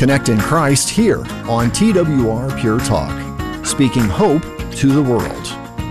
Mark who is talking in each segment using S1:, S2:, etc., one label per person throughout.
S1: Connect in Christ here on TWR Pure Talk, speaking hope to the world.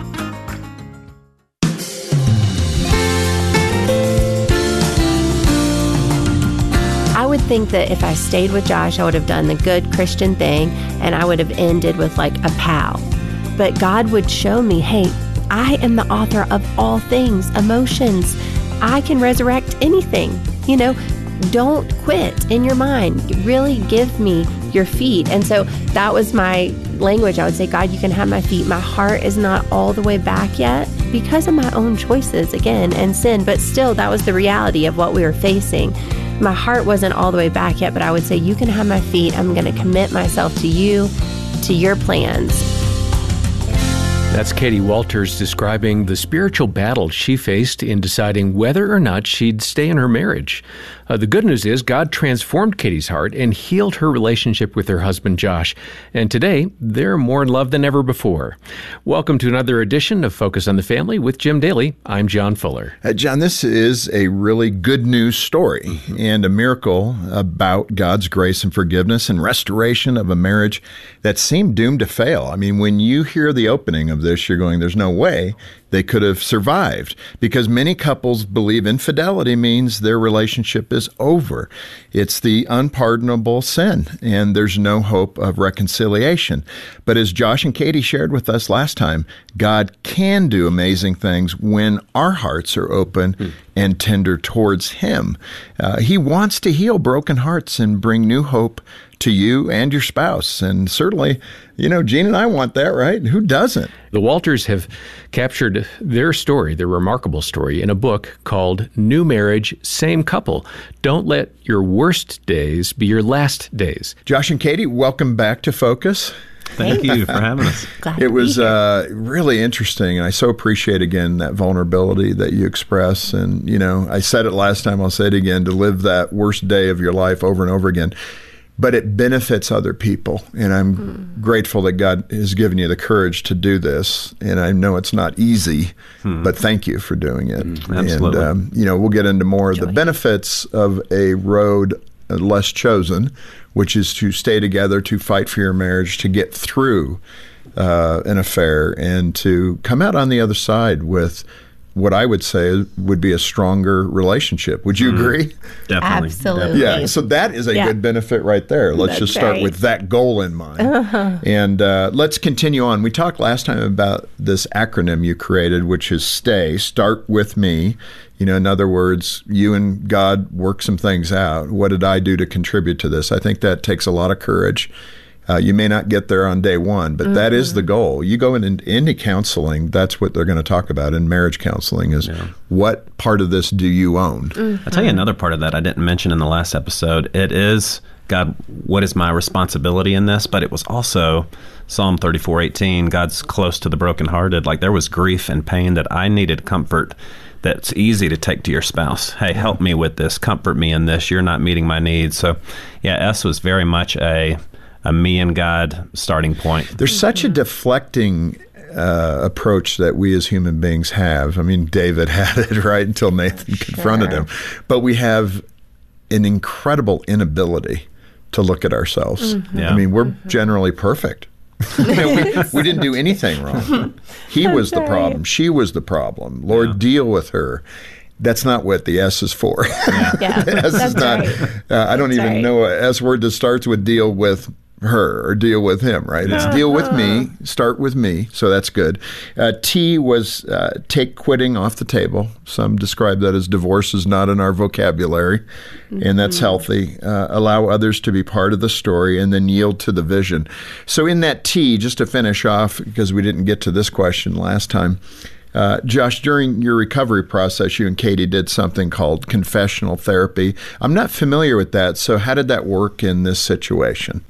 S2: I would think that if I stayed with Josh, I would have done the good Christian thing and I would have ended with like a pal. But God would show me, hey, I am the author of all things, emotions. I can resurrect anything. Don't quit in your mind. Really give me your feet. And so that was my language. I would say, God, you can have my feet. My heart is not all the way back yet because of my own choices again and sin. But still, that was the reality of what we were facing. My heart wasn't all the way back yet, but I would say, you can have my feet. I'm going to commit myself to you, to your plans.
S3: That's Katie Walters describing the spiritual battle she faced in deciding whether or not she'd stay in her marriage. The good news is God transformed Katie's heart and healed her relationship with her husband, Josh. And today, they're more in love than ever before. Welcome to another edition of Focus on the Family with Jim Daly. I'm John Fuller.
S4: John, this is a really good news story and a miracle about God's grace and forgiveness and restoration of a marriage that seemed doomed to fail. I mean, when you hear the opening of this, you're going, there's no way they could have survived, because many couples believe infidelity means their relationship is over. It's the unpardonable sin, and there's no hope of reconciliation. But as Josh and Katie shared with us last time, God can do amazing things when our hearts are open and tender towards Him. He wants to heal broken hearts and bring new hope to you and your spouse. And certainly, Gene and I want that, right? Who doesn't?
S3: The Walters have captured their story, their remarkable story, in a book called New Marriage, Same Couple. Don't let your worst days be your last days.
S4: Josh and Katie, welcome back to Focus.
S5: Thank you for having us.
S4: It was really interesting, and I so appreciate, again, that vulnerability that you express. And, I said it last time, I'll say it again, to live that worst day of your life over and over again. But it benefits other people, and I'm grateful that God has given you the courage to do this. And I know it's not easy, but thank you for doing it.
S5: Absolutely.
S4: And, we'll get into more of the benefits of a road less chosen, which is to stay together, to fight for your marriage, to get through an affair, and to come out on the other side with what I would say would be a stronger relationship. Would you agree?
S5: Definitely.
S2: Absolutely.
S4: Yeah, so that is a good benefit right there. Let's just start with that goal in mind. And let's continue on. We talked last time about this acronym you created, which is STAY, Start With Me. In other words, you and God work some things out. What did I do to contribute to this? I think that takes a lot of courage. You may not get there on day one, but that is the goal. You go into counseling, that's what they're going to talk about in marriage counseling is what part of this do you own?
S5: I'll tell you another part of that I didn't mention in the last episode. It is, God, what is my responsibility in this? But it was also Psalm 34:18, God's close to the brokenhearted. Like there was grief and pain that I needed comfort. That's easy to take to your spouse. Hey, help me with this. Comfort me in this. You're not meeting my needs. So, S was very much a me and God starting point.
S4: There's such a deflecting approach that we as human beings have. I mean, David had it right until Nathan confronted him. But we have an incredible inability to look at ourselves. I mean, we're generally perfect. We didn't do anything wrong. He was the problem. She was the problem. Lord, deal with her. That's not what the S is for. The S is not. I don't even know an S word that starts with deal with her or deal with him, right? It's deal with me, start with me. So that's good. T was take quitting off the table. Some describe that as divorce is not in our vocabulary, and that's healthy. Allow others to be part of the story and then yield to the vision. So in that T, just to finish off, because we didn't get to this question last time, Josh, during your recovery process, you and Katie did something called confessional therapy. I'm not familiar with that, so how did that work in this situation?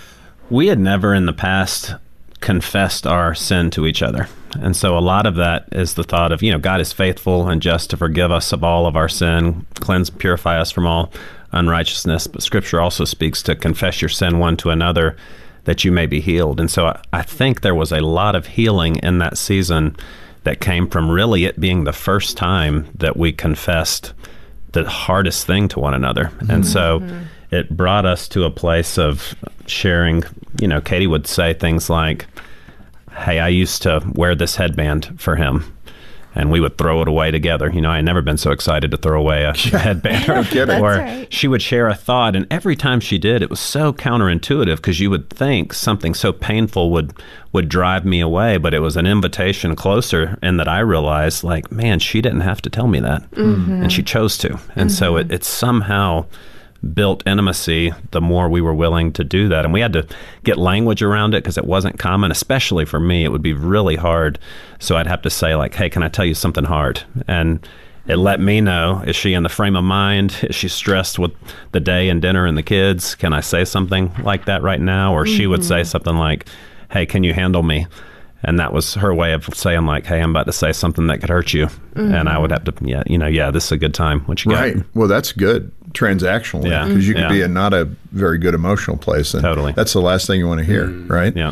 S5: We had never in the past confessed our sin to each other. And so a lot of that is the thought of, God is faithful and just to forgive us of all of our sin, cleanse, purify us from all unrighteousness. But Scripture also speaks to confess your sin one to another that you may be healed. And so I think there was a lot of healing in that season that came from really it being the first time that we confessed the hardest thing to one another. And so it brought us to a place of sharing. Katie would say things like, hey, I used to wear this headband for him. And we would throw it away together. I had never been so excited to throw away a headband. Or
S2: right.
S5: She would share a thought, and every time she did, it was so counterintuitive because you would think something so painful would drive me away, but it was an invitation closer, and that I realized, like, man, she didn't have to tell me that, and she chose to. And so it somehow built intimacy the more we were willing to do that. And we had to get language around it because it wasn't common, especially for me. It would be really hard. So I'd have to say, like, hey, can I tell you something hard? And it let me know, is she in the frame of mind? Is she stressed with the day and dinner and the kids? Can I say something like that right now? Or she would say something like, hey, can you handle me? And that was her way of saying, like, hey, I'm about to say something that could hurt you. And I would have to, this is a good time. What you got?
S4: Right. Well, that's good transactionally, because you could be in not a very good emotional place. And
S5: totally.
S4: That's the last thing you want to hear, right?
S5: Yeah.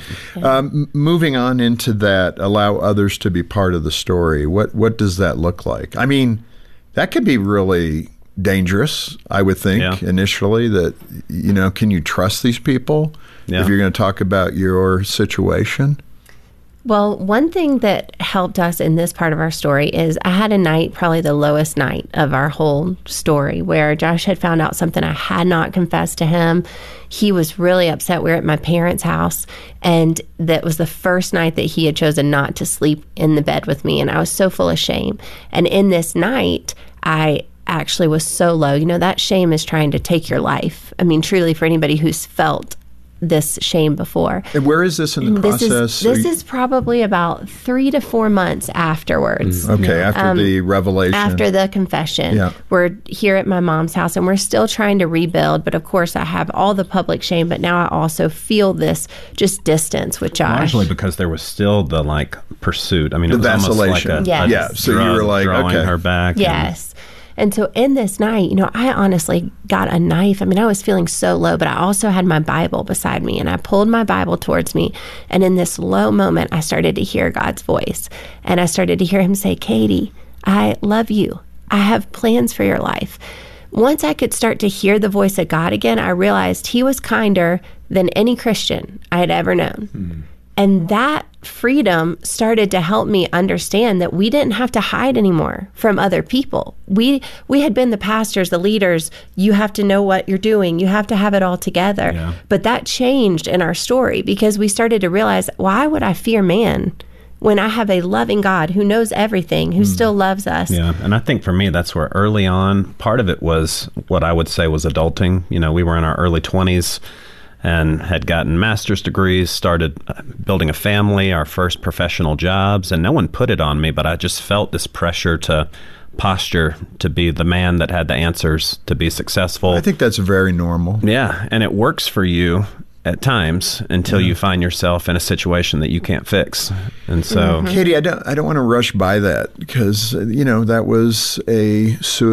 S4: Moving on into that, allow others to be part of the story. What does that look like? I mean, that could be really dangerous, I would think, initially, that, can you trust these people if you're going to talk about your situation?
S2: Well, one thing that helped us in this part of our story is I had a night, probably the lowest night of our whole story, where Josh had found out something I had not confessed to him. He was really upset. We were at my parents' house, and that was the first night that he had chosen not to sleep in the bed with me, and I was so full of shame. And in this night, I actually was so low. That shame is trying to take your life. I mean, truly, for anybody who's felt this shame before.
S4: And where is this in the process?
S2: This is probably about 3 to 4 months afterwards.
S4: Okay, after the revelation.
S2: After the confession.
S4: Yeah.
S2: We're here at my mom's house, and we're still trying to rebuild, but of course I have all the public shame, but now I also feel this just distance with Josh.
S5: Largely because there was still the, pursuit. I mean, it was
S4: vacillation.
S5: Almost like
S2: Yes.
S4: Yeah, so you were like,
S5: drawing
S4: okay.
S5: her back.
S2: Yes. And so in this night, I honestly got a knife. I mean, I was feeling so low, but I also had my Bible beside me, and I pulled my Bible towards me. And in this low moment, I started to hear God's voice, and I started to hear him say, Katie, I love you. I have plans for your life. Once I could start to hear the voice of God again, I realized he was kinder than any Christian I had ever known. And that freedom started to help me understand that we didn't have to hide anymore from other people. We had been the pastors, the leaders. You have to know what you're doing. You have to have it all together.
S5: Yeah.
S2: But that changed in our story because we started to realize, why would I fear man when I have a loving God who knows everything, who still loves us?
S5: Yeah, and I think for me, that's where early on, part of it was what I would say was adulting. We were in our early 20s. And had gotten master's degrees, started building a family, our first professional jobs, and no one put it on me, but I just felt this pressure to posture to be the man that had the answers to be successful.
S4: I think that's very normal.
S5: Yeah, and it works for you at times until you find yourself in a situation that you can't fix. And so
S4: Katie, I don't want to rush by that because, that was a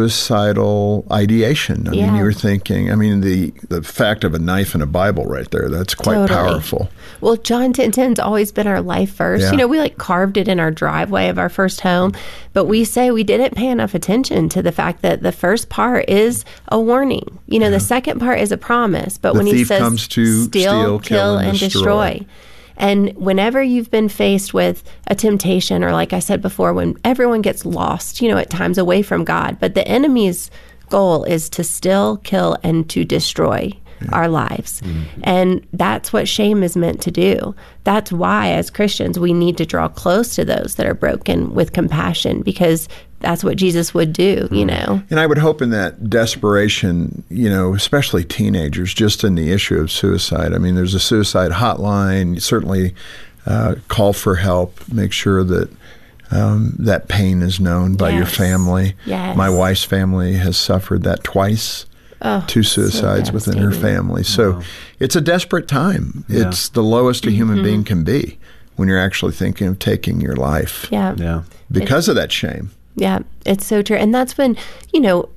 S4: suicidal ideation. I mean, you were thinking, the fact of a knife and a Bible right there, that's quite powerful.
S2: Well, John 10:10's always been our life verse.
S4: Yeah.
S2: We carved it in our driveway of our first home, but we say we didn't pay enough attention to the fact that the first part is a warning. The second part is a promise, but when he
S4: thief
S2: says
S4: comes to steal,
S2: kill, and destroy. And whenever you've been faced with a temptation, or like I said before, when everyone gets lost, at times away from God, but the enemy's goal is to still kill and to destroy our lives. And that's what shame is meant to do. That's why, as Christians, we need to draw close to those that are broken with compassion, because that's what Jesus would do,
S4: And I would hope in that desperation, especially teenagers, just in the issue of suicide. I mean, there's a suicide hotline. Certainly call for help. Make sure that that pain is known by your family.
S2: Yes.
S4: My wife's family has suffered that twice. 2 suicides within her family. So it's a desperate time.
S5: Yeah.
S4: It's the lowest a human being can be when you're actually thinking of taking your life.
S2: Yeah.
S4: Because of that shame.
S2: Yeah, it's so true. And that's when,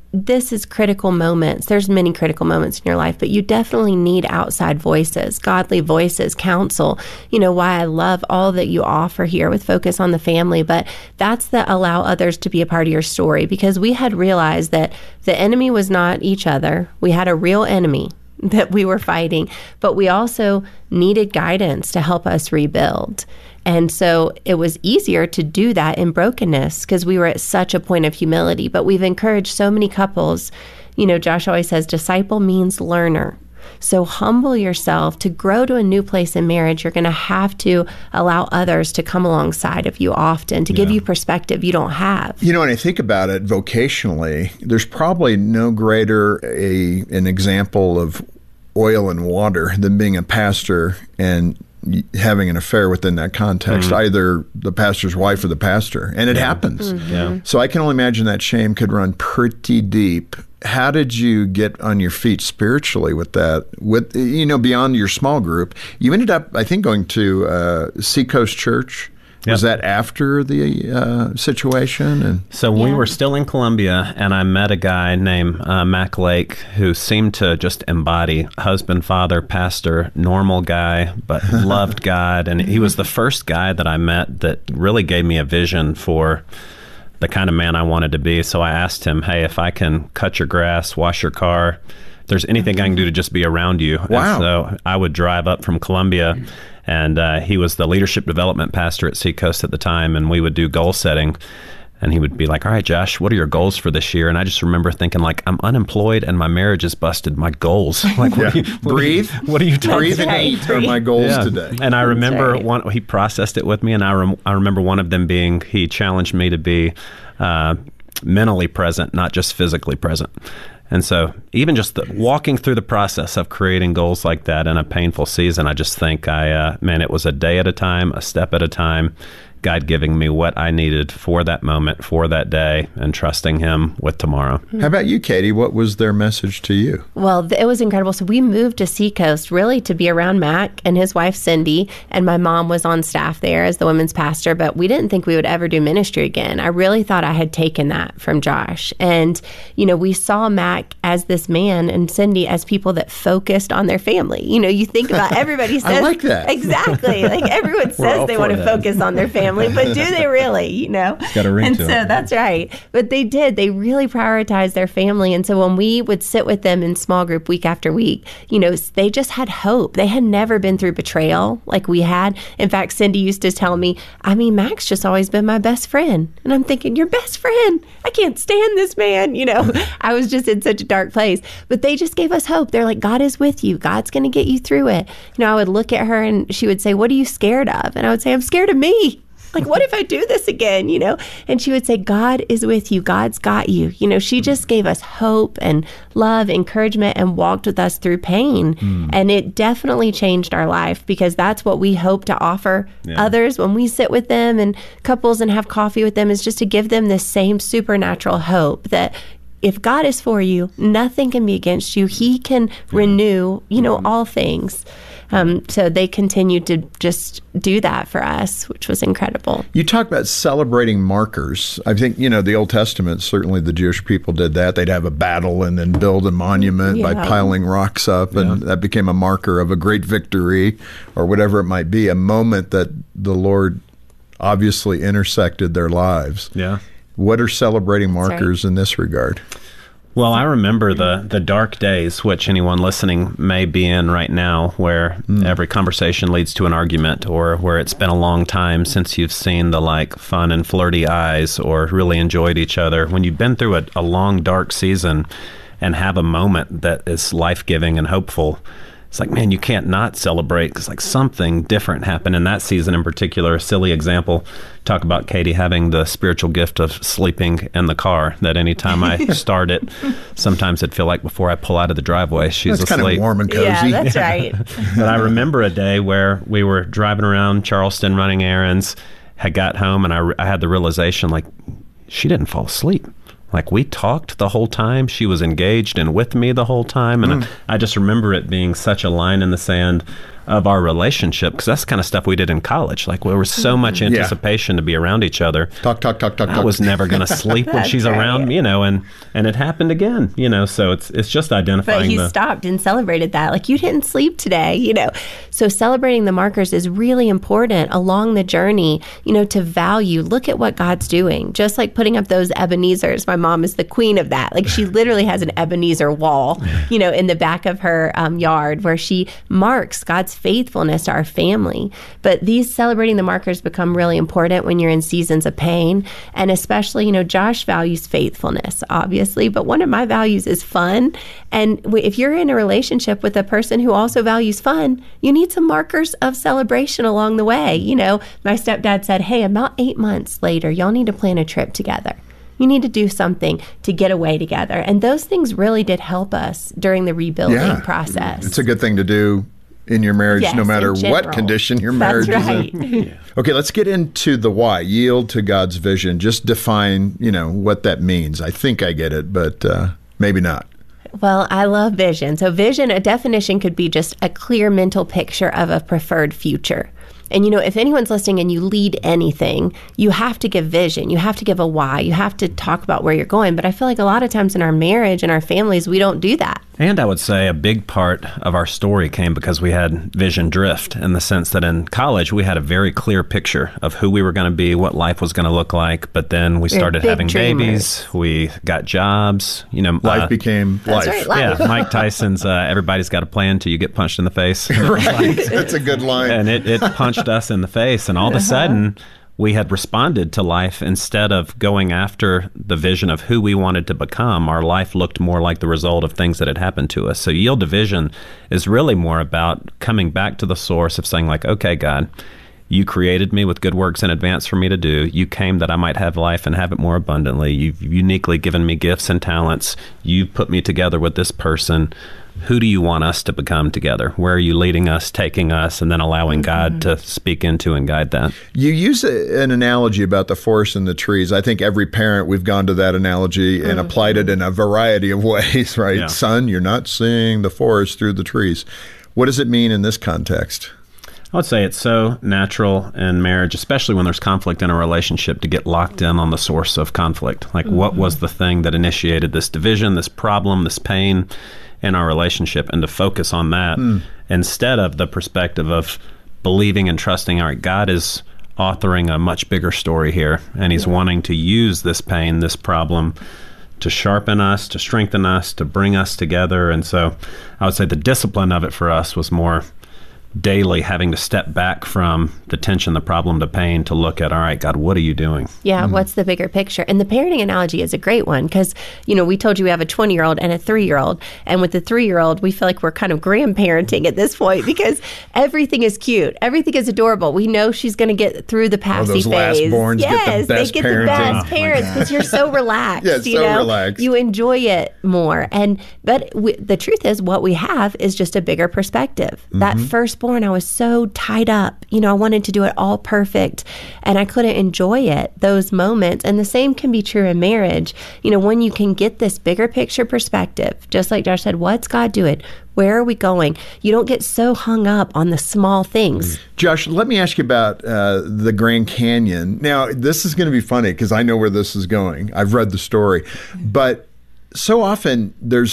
S2: this is critical moments. There's many critical moments in your life, but you definitely need outside voices, godly voices, counsel. Why I love all that you offer here with Focus on the Family, but that's the allow others to be a part of your story, because we had realized that the enemy was not each other. We had a real enemy that we were fighting, but we also needed guidance to help us rebuild. And so it was easier to do that in brokenness because we were at such a point of humility. But we've encouraged so many couples. Josh always says disciple means learner. So humble yourself. To grow to a new place in marriage, you're going to have to allow others to come alongside of you often to give you perspective you don't have.
S4: When I think about it vocationally, there's probably no greater an example of oil and water than being a pastor and having an affair within that context, either the pastor's wife or the pastor. And it happens.
S5: Yeah.
S4: So I can only imagine that shame could run pretty deep. How did you get on your feet spiritually with that? Beyond your small group, you ended up, I think, going to Seacoast Church. Was that after the situation?
S5: So we were still in Columbia, and I met a guy named Mac Lake who seemed to just embody husband, father, pastor, normal guy, but loved God. And he was the first guy that I met that really gave me a vision for the kind of man I wanted to be. So I asked him, hey, if I can cut your grass, wash your car, if there's anything I can do to just be around you.
S4: Wow.
S5: And so I would drive up from Columbia, and he was the leadership development pastor at Seacoast at the time, and we would do goal setting. And he would be like, all right, Josh, what are your goals for this year? And I just remember thinking, I'm unemployed and my marriage is busted. My goals.
S4: Breathe.
S5: What are you talking
S4: Breathe and eat are my goals today.
S5: And I remember he processed it with me, and I remember one of them being, he challenged me to be mentally present, not just physically present. And so even just walking through the process of creating goals like that in a painful season, I just think it was a day at a time, a step at a time, God giving me what I needed for that moment, for that day, and trusting Him with tomorrow.
S4: How about you, Katie? What was their message to you?
S2: Well, it was incredible. So we moved to Seacoast really to be around Mac and his wife, Cindy, and my mom was on staff there as the women's pastor, but we didn't think we would ever do ministry again. I really thought I had taken that from Josh. And, we saw Mac as this man and Cindy as people that focused on their family. You think about everybody says...
S4: I like that.
S2: Exactly. Like everyone says they want to focus on their family, but do they really,
S5: Got a ring
S2: and
S5: to
S2: so
S5: it.
S2: that's right. But they did. They really prioritized their family. And so when we would sit with them in small group week after week, they just had hope. They had never been through betrayal like we had. In fact, Cindy used to tell me, Mac's just always been my best friend. And I'm thinking, your best friend? I can't stand this man. I was just in such a dark place. But they just gave us hope. They're like, God is with you. God's going to get you through it. I would look at her and she would say, what are you scared of? And I would say, I'm scared of me. Like, what if I do this again, And she would say, God is with you. God's got you. She just gave us hope and love, encouragement, and walked with us through pain. And it definitely changed our life because that's what we hope to offer others when we sit with them and couples and have coffee with them, is just to give them this same supernatural hope that if God is for you, nothing can be against you. He can renew, all things. So they continued to just do that for us, which was incredible.
S4: You talk about celebrating markers. I think, the Old Testament, certainly the Jewish people did that. They'd have a battle and then build a monument by piling rocks up, and that became a marker of a great victory or whatever it might be, a moment that the Lord obviously intersected their lives.
S5: Yeah.
S4: What are celebrating markers in this regard?
S5: Well, I remember the dark days, which anyone listening may be in right now, where every conversation leads to an argument, or where it's been a long time since you've seen the fun and flirty eyes or really enjoyed each other. When you've been through a long, dark season and have a moment that is life-giving and hopeful, it's like, man, you can't not celebrate because something different happened in that season in particular. A silly example, talk about Katie having the spiritual gift of sleeping in the car, that anytime I start it, sometimes it'd feel like before I pull out of the driveway, she's asleep.
S4: Kind of warm and cozy.
S2: Yeah, that's right.
S5: But I remember a day where we were driving around Charleston running errands, had got home, and I had the realization, she didn't fall asleep. We talked the whole time. She was engaged and with me the whole time. And I just remember it being such a line in the sand. of our relationship, because that's the kind of stuff we did in college. Like, there was so much anticipation to be around each other.
S4: Talk.
S5: I was never going to sleep when she's around, and it happened again, so it's just identifying.
S2: But he stopped and celebrated that. Like, you didn't sleep today, So celebrating the markers is really important along the journey, to value, look at what God's doing. Just like putting up those Ebenezers. My mom is the queen of that. Like, she literally has an Ebenezer wall, in the back of her yard where she marks God's faithfulness to our family. But these celebrating the markers become really important when you're in seasons of pain. And especially, Josh values faithfulness, obviously, but one of my values is fun. And if you're in a relationship with a person who also values fun, you need some markers of celebration along the way. My stepdad said, hey, about 8 months later, y'all need to plan a trip together. You need to do something to get away together. And those things really did help us during the rebuilding process.
S4: It's a good thing to do in your marriage, no matter what condition your marriage is in. Okay, let's get into the why. Yield to God's vision. Just define, what that means. I think I get it, but maybe not.
S2: Well, I love vision. So vision, a definition could be just a clear mental picture of a preferred future. And, if anyone's listening and you lead anything, you have to give vision. You have to give a why. You have to talk about where you're going. But I feel like a lot of times in our marriage and our families, we don't do that.
S5: And I would say a big part of our story came because we had vision drift, in the sense that in college, we had a very clear picture of who we were going to be, what life was going to look like. But then we started having babies. We got jobs.
S4: Life became life.
S2: Right, life.
S5: Yeah, Mike Tyson's everybody's got a plan till you get punched in the face.
S4: Right. That's a good line.
S5: And it punched us in the face. And all of a sudden, we had responded to life instead of going after the vision of who we wanted to become. Our life looked more like the result of things that had happened to us. So yield to vision is really more about coming back to the source of saying, like, okay, God, you created me with good works in advance for me to do. You came that I might have life and have it more abundantly. You've uniquely given me gifts and talents. You put me together with this person. Who do you want us to become together? Where are you leading us, taking us, and then allowing God to speak into and guide that?
S4: You use an analogy about the forest and the trees. I think every parent, we've gone to that analogy and applied it in a variety of ways, right?
S5: Yeah.
S4: Son, you're not seeing the forest through the trees. What does it mean in this context?
S5: I would say it's so natural in marriage, especially when there's conflict in a relationship, to get locked in on the source of conflict. Like, what was the thing that initiated this division, this problem, this pain in our relationship, and to focus on that instead of the perspective of believing and trusting, all right, God is authoring a much bigger story here, and he's wanting to use this pain, this problem, to sharpen us, to strengthen us, to bring us together. And so I would say the discipline of it for us was more daily having to step back from the tension, the problem, the pain, to look at, all right, God, what are you doing?
S2: Yeah, what's the bigger picture? And the parenting analogy is a great one because, we told you we have a 20-year-old and a 3-year-old. And with the 3-year-old, we feel like we're kind of grandparenting at this point because everything is cute. Everything is adorable. We know she's going to get through the passy
S4: those
S2: phase.
S4: last-borns get the best
S2: they get the best parents because you're so relaxed.
S4: Yeah, so relaxed.
S2: You enjoy it more. But the truth is what we have is just a bigger perspective. That firstborn, I was so tied up. I wanted to do it all perfect and I couldn't enjoy it, those moments. And the same can be true in marriage. When you can get this bigger picture perspective, just like Josh said, what's God doing? Where are we going? You don't get so hung up on the small things.
S4: Josh, let me ask you about the Grand Canyon. Now, this is going to be funny because I know where this is going. I've read the story. But so often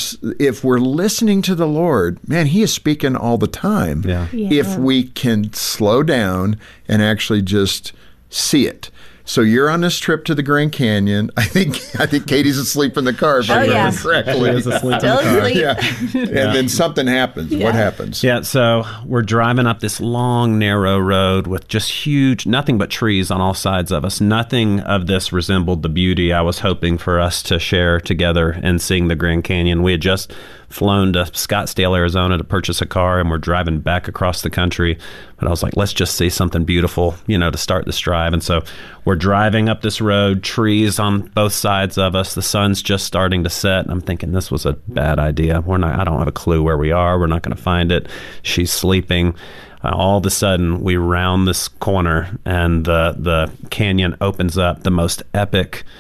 S4: if we're listening to the Lord, man, he is speaking all the time.
S5: Yeah.
S4: If we can slow down and actually just see it. So you're on this trip to the Grand Canyon. I think Katie's asleep in the car, if I remember correctly.
S5: She is asleep in
S2: Still
S5: the car.
S2: asleep.
S4: Yeah. And then something happens.
S2: Yeah.
S4: What happens?
S5: Yeah, so we're driving up this long, narrow road with just huge, nothing but trees on all sides of us. Nothing of this resembled the beauty I was hoping for us to share together in seeing the Grand Canyon. We had just flown to Scottsdale, Arizona to purchase a car, and we're driving back across the country. But I was like, let's just see something beautiful, to start this drive. And so we're driving up this road, trees on both sides of us. The sun's just starting to set. And I'm thinking, this was a bad idea. I don't have a clue where we are. We're not going to find it. She's sleeping. All of a sudden, we round this corner, and the canyon opens up, the most epic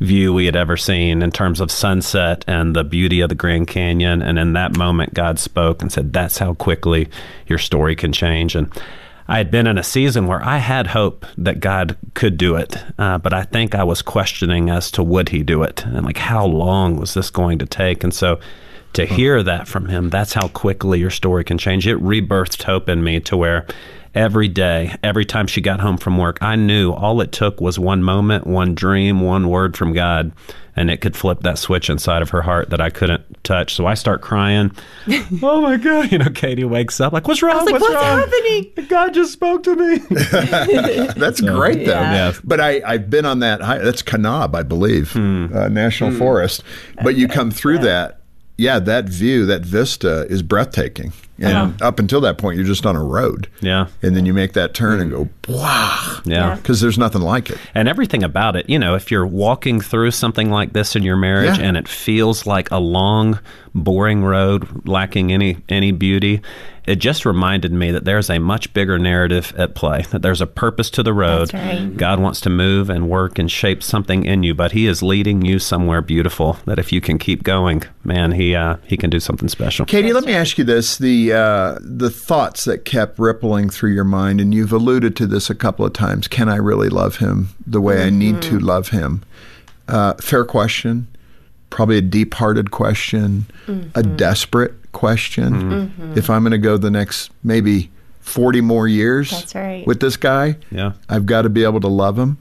S5: view we had ever seen in terms of sunset and the beauty of the Grand Canyon. And in that moment, God spoke and said, that's how quickly your story can change. And I had been in a season where I had hope that God could do it, but I think I was questioning as to would he do it, and like how long was this going to take? And so to hear that from him, that's how quickly your story can change. It rebirthed hope in me to where every day, every time she got home from work, I knew all it took was one moment, one dream, one word from God, and it could flip that switch inside of her heart that I couldn't touch. So I start crying. Oh my God. Katie wakes up like, what's wrong?
S2: I was like, what's happening?
S5: God just spoke to me.
S4: That's great, though.
S5: Yeah.
S4: But I've been on that. That's Kanab, I believe, National Forest. But you come through that. Yeah, that view, that vista is breathtaking. And up until that point, you're just on a road.
S5: Yeah.
S4: And then you make that turn and go, wow.
S5: Yeah.
S4: Because there's nothing like it.
S5: And everything about it, if you're walking through something like this in your marriage and it feels like a long, boring road lacking any beauty, it just reminded me that there's a much bigger narrative at play, that there's a purpose to the road.
S2: That's right.
S5: God wants to move and work and shape something in you, but he is leading you somewhere beautiful, that if you can keep going, man, he can do something special.
S4: Katie, let me ask you this. The thoughts that kept rippling through your mind, and you've alluded to this a couple of times, can I really love him the way I need to love him? Fair question, probably a deep-hearted question, a desperate question. If I'm going to go the next maybe 40 more years
S2: That's right.
S4: with this guy, I've got to be able to love him.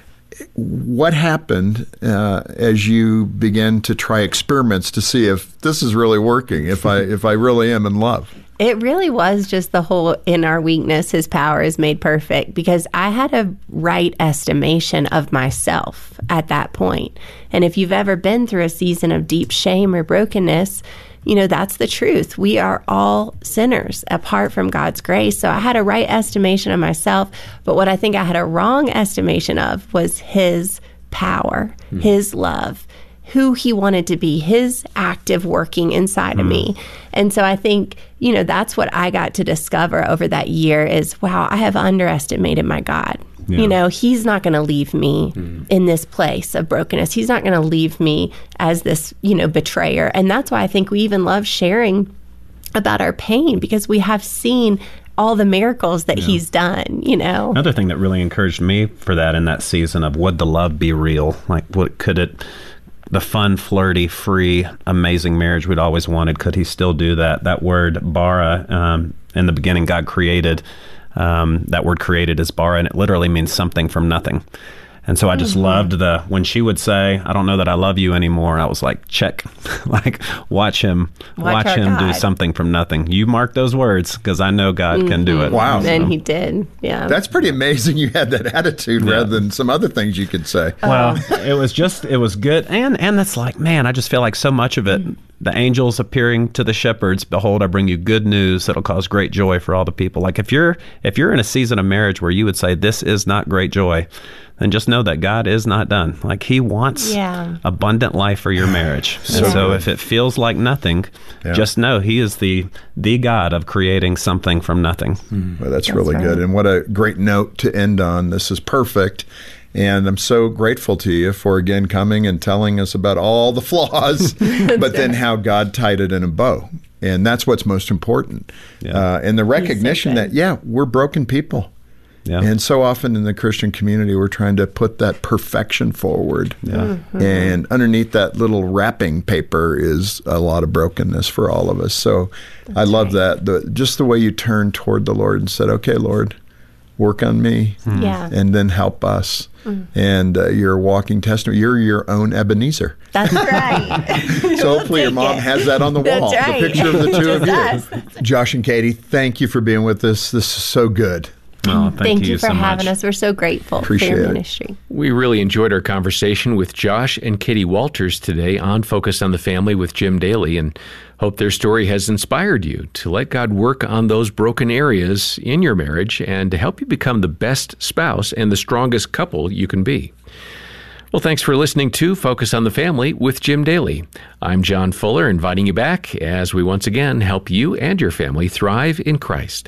S4: What happened as you began to try experiments to see if this is really working, if I really am in love?
S2: It really was just the whole in our weakness, his power is made perfect, because I had a right estimation of myself at that point. And if you've ever been through a season of deep shame or brokenness, that's the truth. We are all sinners apart from God's grace. So I had a right estimation of myself, but what I think I had a wrong estimation of was his power, his love, who he wanted to be, his active working inside of me. And so I think, that's what I got to discover over that year is, wow, I have underestimated my God. Yeah. He's not going to leave me in this place of brokenness. He's not going to leave me as this, betrayer. And that's why I think we even love sharing about our pain, because we have seen all the miracles that he's done,
S5: Another thing that really encouraged me for that in that season of would the love be real? Like, what could it... The fun, flirty, free, amazing marriage we'd always wanted. Could he still do that? That word bara, in the beginning, God created. That word created is bara, and it literally means something from nothing. And so I just loved when she would say, I don't know that I love you anymore. I was like, check, like watch him do something from nothing. You mark those words, because I know God can do it.
S4: Wow.
S2: And he did. Yeah.
S4: That's pretty amazing. You had that attitude rather than some other things you could say.
S5: Well, it was good. And that's like, man, I just feel like so much of it, the angels appearing to the shepherds, behold, I bring you good news that'll cause great joy for all the people. Like if you're in a season of marriage where you would say this is not great joy, then just know that God is not done. Like he wants abundant life for your marriage. And so if it feels like nothing, just know he is the God of creating something from nothing.
S4: Well, that's really good. And what a great note to end on. This is perfect. And I'm so grateful to you for, again, coming and telling us about all the flaws, but then how God tied it in a bow. And that's what's most important. And the recognition that, we're broken people. Yeah. And so often in the Christian community, we're trying to put that perfection forward. Yeah. And underneath that little wrapping paper is a lot of brokenness for all of us. So I love that. Just the way you turned toward the Lord and said, okay, Lord, work on me and then help us. And you're a walking testimony. You're your own Ebenezer.
S2: That's right.
S4: So hopefully your mom has that on the wall, the picture of the two of you. Josh and Katie, thank you for being with us. This is so good.
S5: Oh,
S2: thank you for having us. We're so grateful for your ministry.
S3: We really enjoyed our conversation with Josh and Katie Walters today on Focus on the Family with Jim Daly, and hope their story has inspired you to let God work on those broken areas in your marriage and to help you become the best spouse and the strongest couple you can be. Well, thanks for listening to Focus on the Family with Jim Daly. I'm John Fuller, inviting you back as we once again help you and your family thrive in Christ.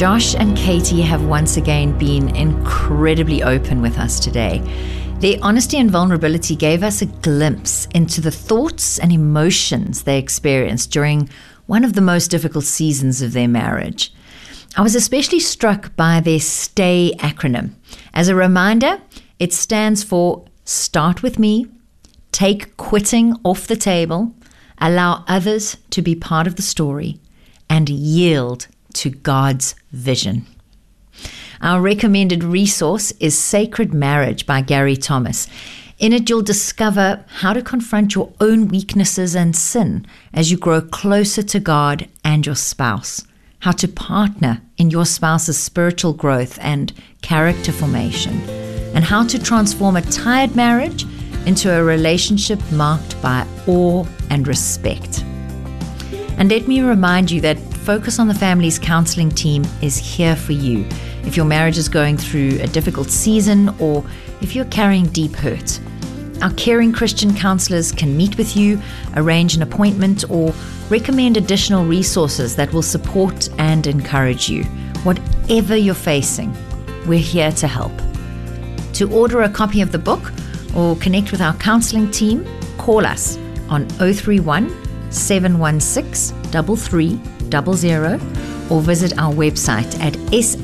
S6: Josh and Katie have once again been incredibly open with us today. Their honesty and vulnerability gave us a glimpse into the thoughts and emotions they experienced during one of the most difficult seasons of their marriage. I was especially struck by their STAY acronym. As a reminder, it stands for Start with Me, Take Quitting Off the Table, Allow Others to be Part of the Story, and Yield to God's Vision. Our recommended resource is Sacred Marriage by Gary Thomas. In it, you'll discover how to confront your own weaknesses and sin as you grow closer to God and your spouse, how to partner in your spouse's spiritual growth and character formation, and how to transform a tired marriage into a relationship marked by awe and respect. And let me remind you that Focus on the Family's counseling team is here for you if your marriage is going through a difficult season or if you're carrying deep hurt. Our caring Christian counselors can meet with you, arrange an appointment, or recommend additional resources that will support and encourage you. Whatever you're facing, we're here to help. To order a copy of the book or connect with our counseling team, call us on 031 716 3300 or visit our website at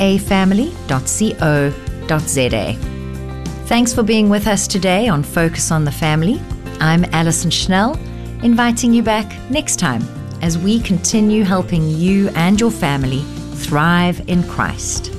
S6: safamily.co.za. Thanks for being with us today on Focus on the Family. I'm Alison Schnell, inviting you back next time as we continue helping you and your family thrive in Christ.